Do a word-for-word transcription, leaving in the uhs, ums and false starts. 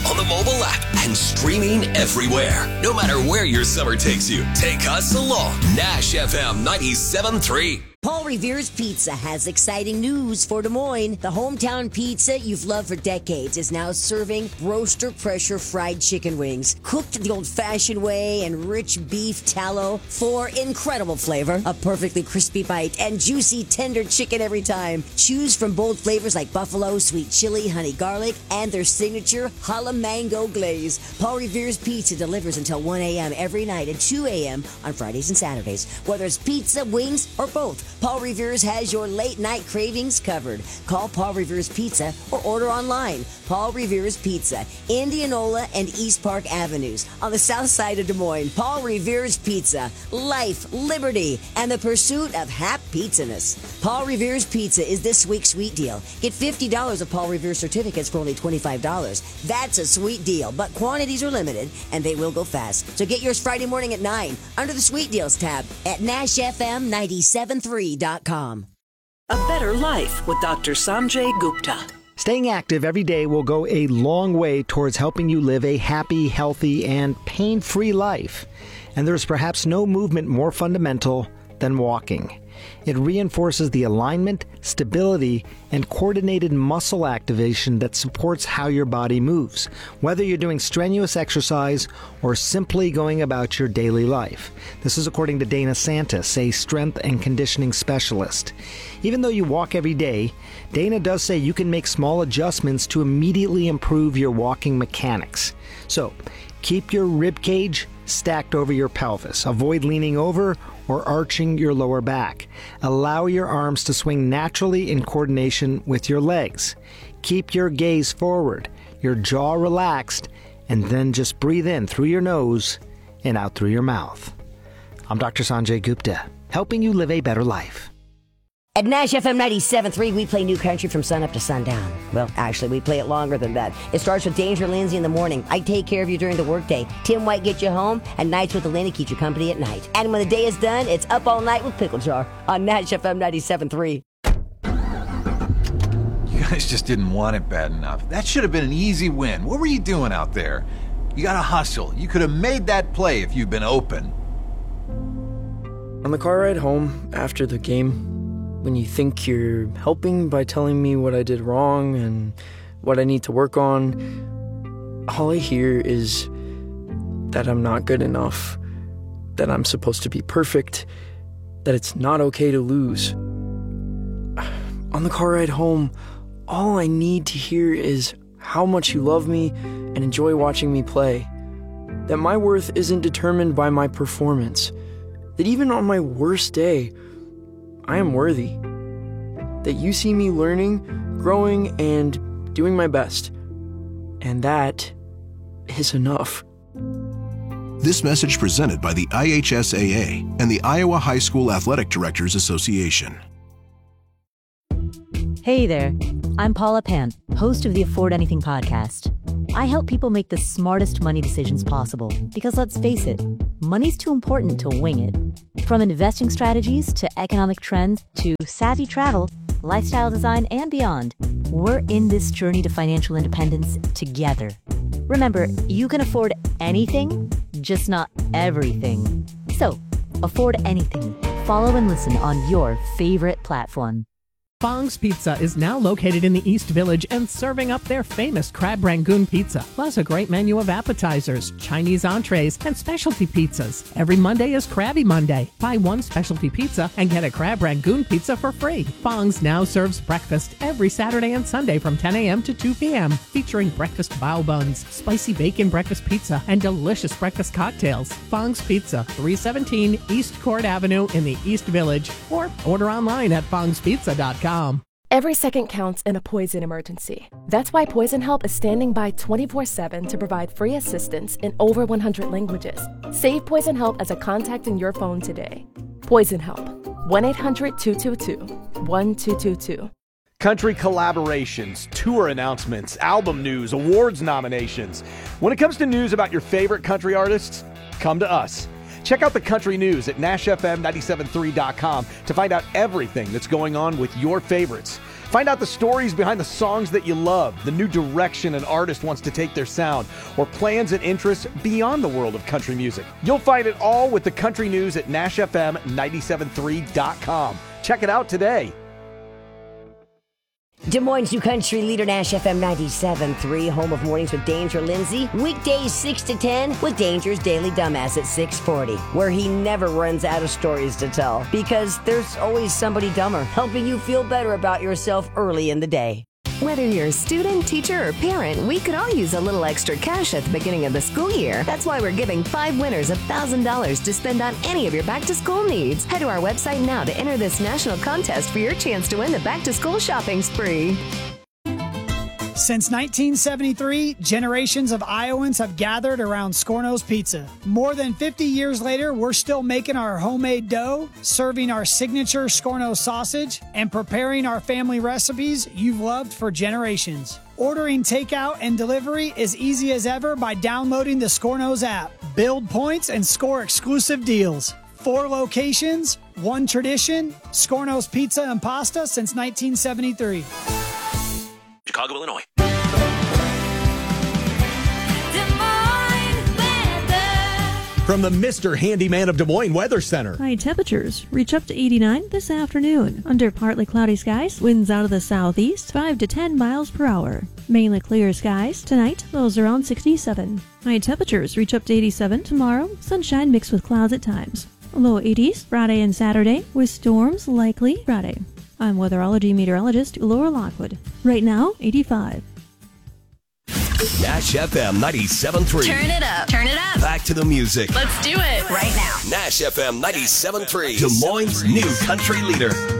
on the mobile app, and streaming everywhere. No matter where your summer takes you, take us along. Nash F M ninety-seven point three. Paul Revere's Pizza has exciting news for Des Moines. The hometown pizza you've loved for decades is now serving roaster pressure fried chicken wings, cooked the old-fashioned way and rich beef tallow for incredible flavor, a perfectly crispy bite, and juicy, tender chicken every time. Choose from bold flavors like buffalo, sweet chili, honey garlic, and their signature jalapeno mango glaze. Paul Revere's Pizza delivers until one a.m. every night and two a.m. on Fridays and Saturdays. Whether it's pizza, wings, or both, Paul Revere's has your late-night cravings covered. Call Paul Revere's Pizza or order online. Paul Revere's Pizza, Indianola and East Park Avenues on the south side of Des Moines. Paul Revere's Pizza, life, liberty, and the pursuit of hap-pizzaness. Paul Revere's Pizza is this week's sweet deal. Get fifty dollars of Paul Revere certificates for only twenty-five dollars. That's a sweet deal, but quantities are limited, and they will go fast. So get yours Friday morning at nine under the Sweet Deals tab at Nash F M ninety-seven three dot com. A Better Life with Doctor Sanjay Gupta. Staying active every day will go a long way towards helping you live a happy, healthy, and pain-free life. And there's perhaps no movement more fundamental than walking. It reinforces the alignment, stability, and coordinated muscle activation that supports how your body moves, whether you're doing strenuous exercise or simply going about your daily life. This is according to Dana Santis, a strength and conditioning specialist. Even though you walk every day, Dana does say you can make small adjustments to immediately improve your walking mechanics. So, keep your rib cage stacked over your pelvis. Avoid leaning over or arching your lower back. Allow your arms to swing naturally in coordination with your legs. Keep your gaze forward, your jaw relaxed, and then just breathe in through your nose and out through your mouth. I'm Doctor Sanjay Gupta, helping you live a better life. At Nash F M ninety-seven point three, we play new country from sun up to sundown. Well, actually, we play it longer than that. It starts with Danger Lindsay in the morning. I take care of you during the workday. Tim White gets you home, and Nights with Elena keeps you company at night. And when the day is done, it's Up All Night with Pickle Jar on Nash F M ninety-seven point three. You guys just didn't want it bad enough. That should have been an easy win. What were you doing out there? You gotta hustle. You could have made that play if you'd been open. On the car ride home after the game, when you think you're helping by telling me what I did wrong and what I need to work on, all I hear is that I'm not good enough, that I'm supposed to be perfect, that it's not okay to lose. On the car ride home, all I need to hear is how much you love me and enjoy watching me play, that my worth isn't determined by my performance, that even on my worst day, I am worthy, that you see me learning, growing, and doing my best. And that is enough. This message presented by the I H S A A and the Iowa High School Athletic Directors Association. Hey there, I'm Paula Pant, host of the Afford Anything podcast. I help people make the smartest money decisions possible because, let's face it, money's too important to wing it. From investing strategies to economic trends to savvy travel, lifestyle design, and beyond, we're in this journey to financial independence together. Remember, you can afford anything, just not everything. So, afford anything. Follow and listen on your favorite platform. Fong's Pizza is now located in the East Village and serving up their famous Crab Rangoon pizza, plus a great menu of appetizers, Chinese entrees, and specialty pizzas. Every Monday is Krabby Monday. Buy one specialty pizza and get a Crab Rangoon pizza for free. Fong's now serves breakfast every Saturday and Sunday from ten a.m. to two p.m., featuring breakfast bao buns, spicy bacon breakfast pizza, and delicious breakfast cocktails. Fong's Pizza, three seventeen East Court Avenue in the East Village, or order online at fongs pizza dot com. Every second counts in a poison emergency. That's why Poison Help is standing by twenty-four seven to provide free assistance in over one hundred languages. Save Poison Help as a contact in your phone today. Poison Help, one eight hundred two two two one two two two. Country collaborations, tour announcements, album news, awards nominations. When it comes to news about your favorite country artists, come to us. Check out the country news at nash f m nine seven three dot com to find out everything that's going on with your favorites. Find out the stories behind the songs that you love, the new direction an artist wants to take their sound, or plans and interests beyond the world of country music. You'll find it all with the country news at Nash F M ninety-seven point three dot com. Check it out today. Des Moines' new country leader, Nash F M ninety-seven point three, home of Mornings with Danger Lindsay. Weekdays six to ten with Danger's Daily Dumbass at six forty, where he never runs out of stories to tell because there's always somebody dumber helping you feel better about yourself early in the day. Whether you're a student, teacher, or parent, we could all use a little extra cash at the beginning of the school year. That's why we're giving five winners one thousand dollars to spend on any of your back-to-school needs. Head to our website now to enter this national contest for your chance to win the back-to-school shopping spree. Since nineteen seventy-three, generations of Iowans have gathered around Scorno's Pizza. More than fifty years later, we're still making our homemade dough, serving our signature Scorno sausage, and preparing our family recipes you've loved for generations. Ordering takeout and delivery is easy as ever by downloading the Scorno's app. Build points and score exclusive deals. Four locations, one tradition, Scorno's Pizza and Pasta since nineteen seventy-three. Chicago, Illinois. From the Mister Handyman of Des Moines Weather Center. High temperatures reach up to eighty-nine this afternoon. Under partly cloudy skies, winds out of the southeast, five to ten miles per hour. Mainly clear skies. Tonight, lows around sixty-seven. High temperatures reach up to eighty-seven tomorrow. Sunshine mixed with clouds at times. Low eighties Friday and Saturday, with storms likely Friday. I'm weatherology meteorologist Laura Lockwood. Right now, eighty-five. Nash F M ninety-seven point three. Turn it up. Turn it up. Back to the music. Let's do it right now. Nash F M ninety-seven point three. Des Moines' new country leader.